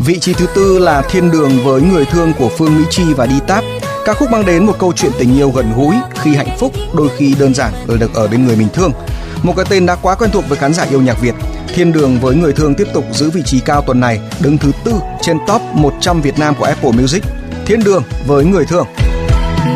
Vị trí thứ tư là Thiên Đường với Người Thương của Phương Mỹ Chi và Đi Táp. Ca khúc mang đến một câu chuyện tình yêu gần gũi, khi hạnh phúc đôi khi đơn giản là được ở bên người mình thương. Một cái tên đã quá quen thuộc với khán giả yêu nhạc Việt. Thiên Đường với Người Thương tiếp tục giữ vị trí cao tuần này, đứng thứ tư trên top 100 Việt Nam của Apple Music. Thiên Đường với Người Thương.